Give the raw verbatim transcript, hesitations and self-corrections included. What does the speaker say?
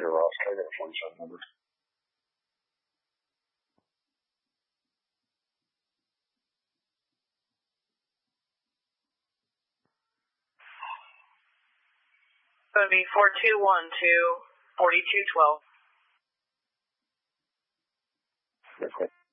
here, Ross. I got a forty-seven number. It's going to be four two one two, forty-two twelve. Okay.